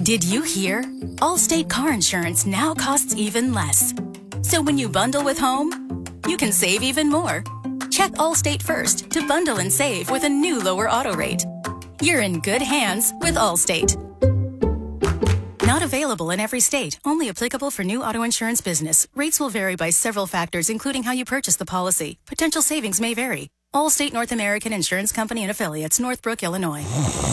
Did you hear? Allstate car insurance now costs even less. So when you bundle with home, you can save even more. Check Allstate first to bundle and save with a new lower auto rate. You're in good hands with Allstate. Not available in every state. Only applicable for new auto insurance business. Rates will vary by several factors, including how you purchase the policy. Potential savings may vary. Allstate North American Insurance Company and Affiliates, Northbrook, Illinois.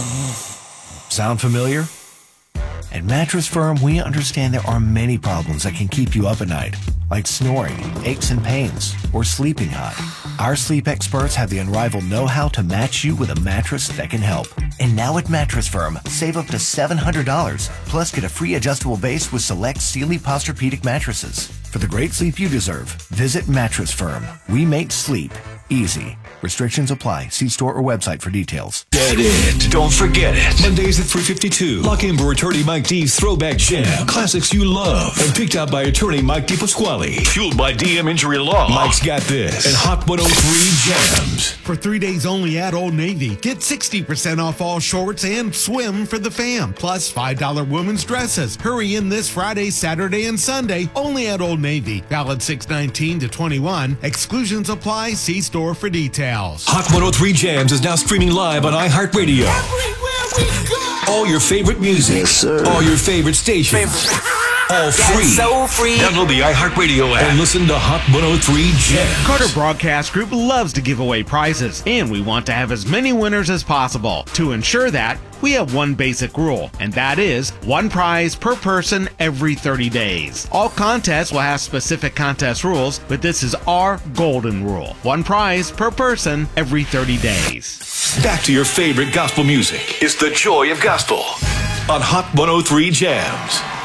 Sound familiar? At Mattress Firm, we understand there are many problems that can keep you up at night, like snoring, aches and pains, or sleeping hot. Our sleep experts have the unrivaled know-how to match you with a mattress that can help. And now at Mattress Firm, save up to $700, plus get a free adjustable base with select Sealy Posturepedic mattresses. For the great sleep you deserve, visit Mattress Firm. We make sleep easy. Restrictions apply. See store or website for details. Get it. Don't forget it. Mondays at 3:52. Lock in for attorney Mike D's Throwback Jam. Classics you love. And picked out by attorney Mike DiPasquale. Fueled by DM Injury Law. Mike's got this. And Hot 103 Jams. For 3 days only at Old Navy, get 60% off all shorts and swim for the fam. Plus $5 women's dresses. Hurry in this Friday, Saturday, and Sunday. Only at Old Navy. Valid 6/19 to 21. Exclusions apply. See store for details. Hot 103 Jams is now streaming live on iHeartRadio. Everywhere we go. All your favorite music. Yes, sir. All your favorite stations. All free. So free. Download the iHeartRadio app and listen to Hot 103 Jams. Carter Broadcast Group loves to give away prizes, and we want to have as many winners as possible. To ensure that, we have one basic rule, and that is one prize per person every 30 days. All contests will have specific contest rules, but this is our golden rule. One prize per person every 30 days. Back to your favorite gospel music. It's the joy of gospel on Hot 103 Jams.